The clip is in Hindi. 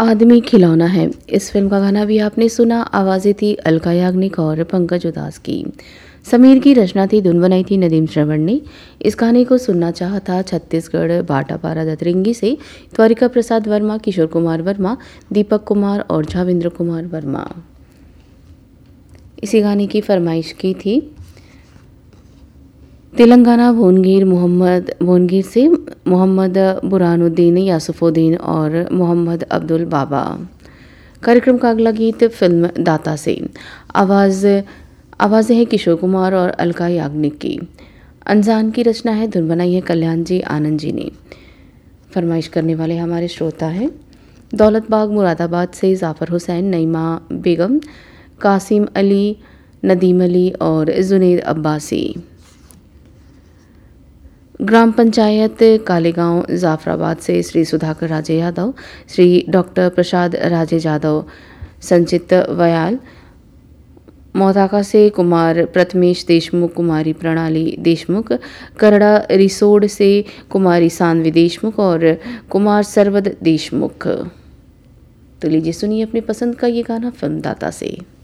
आदमी खिलौना है। इस फिल्म का गाना भी आपने सुना। आवाज़ें थी अलका याग्निक और पंकज उदास की। समीर की रचना थी, धुन बनाई थी नदीम श्रवण ने। इस गाने को सुनना चाहा था छत्तीसगढ़ भाटापारा दतरिंगी से त्वरिका प्रसाद वर्मा, किशोर कुमार वर्मा, दीपक कुमार और झाविंद्र कुमार वर्मा। इसी गाने की फरमाइश की थी तेलंगाना भोनगीर से मोहम्मद बुरहानुद्दीन यासुफुद्दीन और मोहम्मद अब्दुल बाबा। कार्यक्रम का अगला गीत फिल्म दाता से। आवाज़ें हैं किशोर कुमार और अलका याग्निक की। अनजान की रचना है, धुन बनाई है कल्याण जी आनंद जी ने। फरमाइश करने वाले हमारे श्रोता हैं दौलत बाग मुरादाबाद से जाफ़र हुसैन, नईमा बेगम, कासिम अली, नदीम अली और जुनैद अब्बासी। ग्राम पंचायत कालेगांव जाफराबाद से श्री सुधाकर राजे यादव, श्री डॉक्टर प्रसाद राजे यादव, संचित वयाल। मोताका से कुमार प्रथमेश देशमुख, कुमारी प्रणाली देशमुख। करड़ा रिसोड से कुमारी सानवी देशमुख और कुमार सरवद देशमुख। तो लीजिए सुनिए अपनी पसंद का ये गाना फिल्म दाता से।